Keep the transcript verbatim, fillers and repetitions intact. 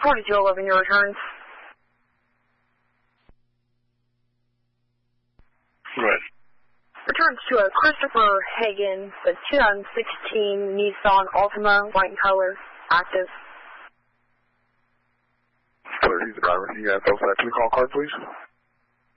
forty-two eleven, your returns. Right. Returns to a Christopher Hagan, the two thousand sixteen Nissan Altima, white in color, active. Clear, he's the driver. You guys both back to the call card, please.